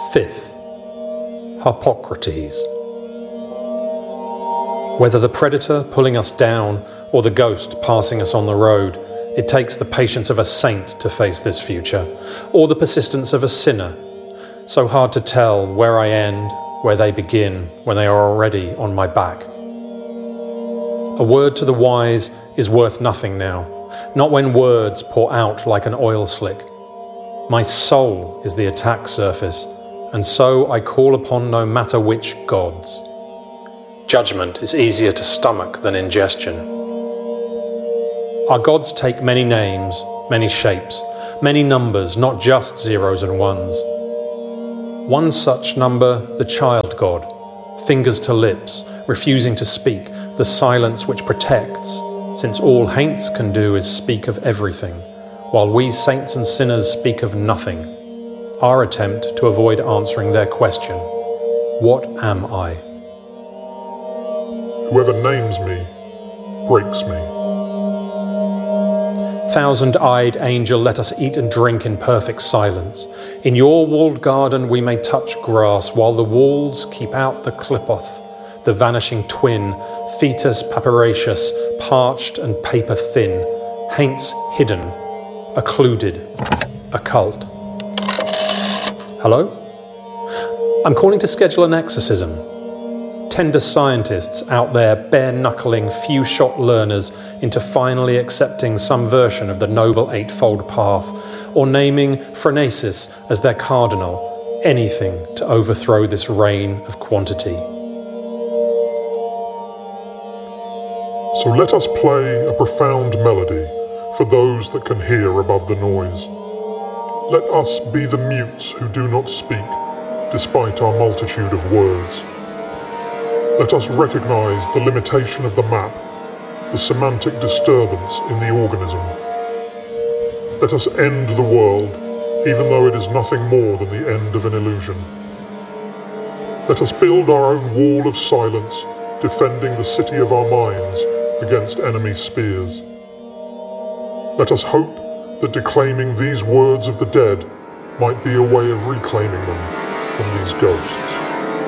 Fifth, Harpocrates. Whether the predator pulling us down or the ghost passing us on the road, it takes the patience of a saint to face this future, or the persistence of a sinner. So hard to tell where I end, where they begin, when they are already on my back. A word to the wise is worth nothing now, not when words pour out like an oil slick. My soul is the attack surface, and so I call upon no matter which gods. Judgment is easier to stomach than ingestion. Our gods take many names, many shapes, many numbers, not just zeros and ones. One such number, the child god, fingers to lips, refusing to speak, the silence which protects, since all haints can do is speak of everything, while we saints and sinners speak of nothing. Our attempt to avoid answering their question, what am I? Whoever names me, breaks me. Thousand-eyed angel, let us eat and drink in perfect silence. In your walled garden we may touch grass, while the walls keep out the Qliphoth, the vanishing twin, fetus papyraceous, parched and paper thin, haints hidden, occluded, occult. Hello? I'm calling to schedule an exorcism. Tender scientists out there bare-knuckling few-shot learners into finally accepting some version of the Noble Eightfold Path, or naming phronesis as their cardinal, anything to overthrow this reign of quantity. So let us play a profound melody for those that can hear above the noise. Let us be the mutes who do not speak, despite our multitude of words. Let us recognize the limitation of the map, the semantic disturbance in the organism. Let us end the world, even though it is nothing more than the end of an illusion. Let us build our own wall of silence, defending the city of our minds against enemy spears. Let us hope that declaiming these words of the dead might be a way of reclaiming them from these ghosts.